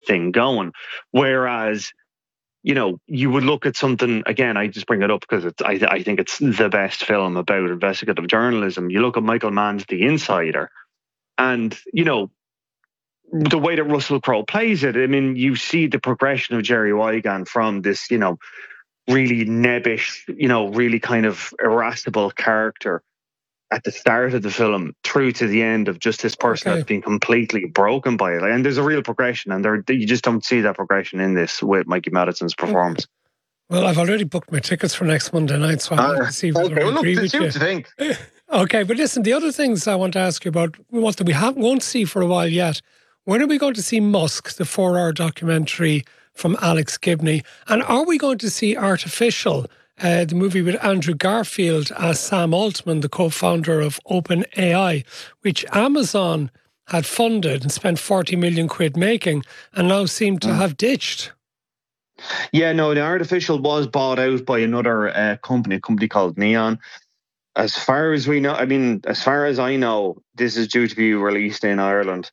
thing going. Whereas, you would look at something, again, I just bring it up because I think it's the best film about investigative journalism. You look at Michael Mann's The Insider, and, the way that Russell Crowe plays it, I mean, you see the progression of Jerry Wygant from this, really nebbish, really kind of irascible character at the start of the film through to the end of just this person that's been completely broken by it. And there's a real progression, and you just don't see that progression in this with Mikey Madison's performance. Well, I've already booked my tickets for next Monday night, so I'll have to see whether I agree with you. What you think. Okay, but listen, the other things I want to ask you about, what that we won't see for a while yet. When are we going to see Musk, the 4-hour documentary from Alex Gibney? And are we going to see Artificial, the movie with Andrew Garfield as Sam Altman, the co-founder of OpenAI, which Amazon had funded and spent 40 million quid making and now seem to have ditched? Yeah, no, the Artificial was bought out by another company, a company called Neon. As far as we know, as far as I know, this is due to be released in Ireland.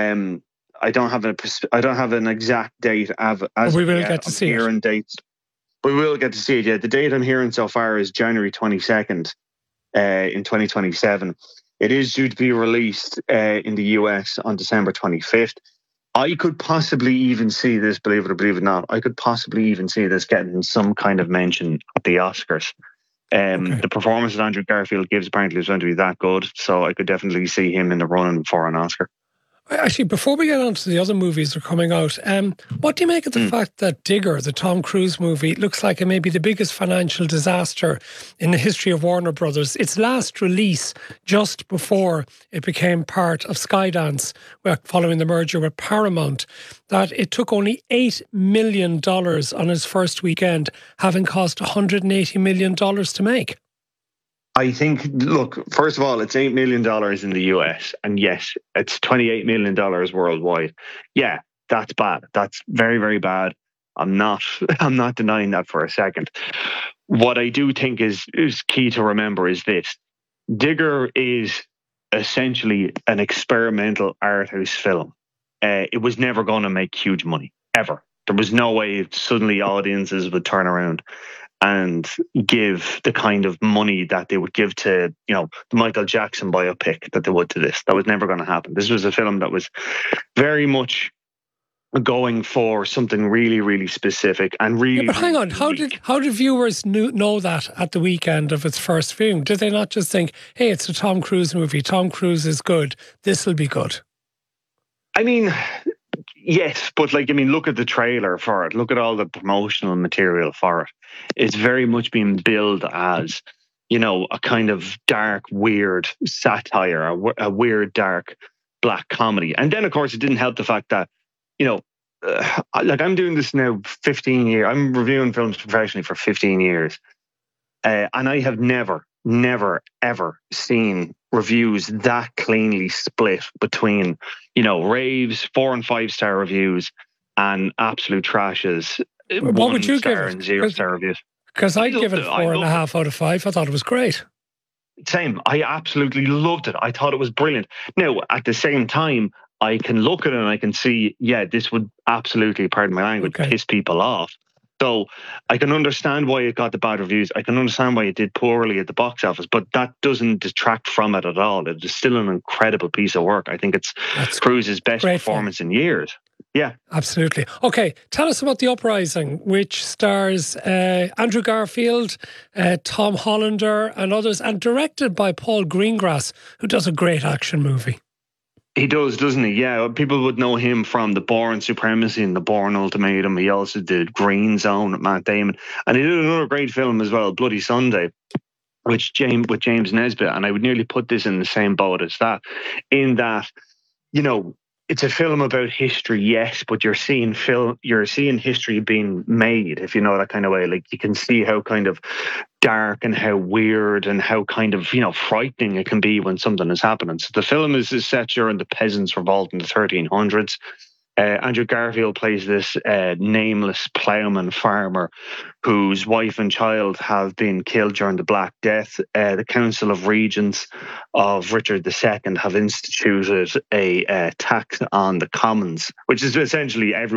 I don't have an exact date as we will get to see it. Dates. We will get to see it. Yeah, the date I'm hearing so far is January 22nd, in 2027. It is due to be released in the US on December 25th. I could possibly even see this, believe it or believe it not, I could possibly even see this getting some kind of mention at the Oscars. The performance that Andrew Garfield gives apparently is going to be that good, so I could definitely see him in the running for an Oscar. Actually, before we get on to the other movies that are coming out, what do you make of the fact that Digger, the Tom Cruise movie, looks like it may be the biggest financial disaster in the history of Warner Brothers? Its last release just before it became part of Skydance, following the merger with Paramount, that it took only $8 million on its first weekend, having cost $180 million to make. I think, look, first of all, it's $8 million in the US. And yes, it's $28 million worldwide. Yeah, that's bad. That's very, very bad. I'm not denying that for a second. What I do think is key to remember is this. Digger is essentially an experimental art house film. It was never going to make huge money, ever. There was no way suddenly audiences would turn around and give the kind of money that they would give to, the Michael Jackson biopic that they would to this. That was never going to happen. This was a film that was very much going for something really, really specific and really. Yeah, but hang on, unique. how did viewers know that at the weekend of its first viewing? Did they not just think, hey, it's a Tom Cruise movie, Tom Cruise is good, this will be good? Yes, but look at the trailer for it. Look at all the promotional material for it. It's very much being billed as, a kind of dark, weird satire, a weird, dark, black comedy. And then, of course, it didn't help the fact that, I'm doing this now 15 years. I'm reviewing films professionally for 15 years. And I have never, ever seen reviews that cleanly split between, raves, 4 and 5 star reviews, and absolute trashes. What would you give it? And 0 star reviews. Because I'd give it 4.5 out of 5. I thought it was great. Same. I absolutely loved it. I thought it was brilliant. Now, at the same time, I can look at it and I can see, this would absolutely, pardon my language, piss people off. So I can understand why it got the bad reviews. I can understand why it did poorly at the box office, but that doesn't detract from it at all. It is still an incredible piece of work. I think it's Cruise's best performance in years. Yeah. Absolutely. Okay, tell us about The Uprising, which stars Andrew Garfield, Tom Hollander and others, and directed by Paul Greengrass, who does a great action movie. He does, doesn't he? Yeah, people would know him from The Bourne Supremacy and The Bourne Ultimatum. He also did Green Zone with Matt Damon. And he did another great film as well, Bloody Sunday, with James Nesbitt. And I would nearly put this in the same boat as that, in that, it's a film about history, yes, but you're seeing history being made, if you know that kind of way. Like, you can see how kind of dark and how weird and how kind of, frightening it can be when something is happening. So the film is set during the Peasants' Revolt in the 1300s. Andrew Garfield plays this nameless ploughman farmer whose wife and child have been killed during the Black Death. The Council of Regents of Richard II have instituted a tax on the commons, which is essentially every